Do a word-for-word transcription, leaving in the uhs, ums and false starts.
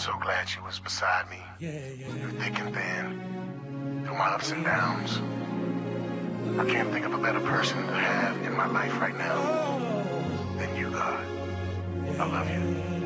so glad she was beside me. Yeah, yeah. Through thick and thin. Through my ups and downs. I can't think of a better person to have in my life right now than you, God. I love you.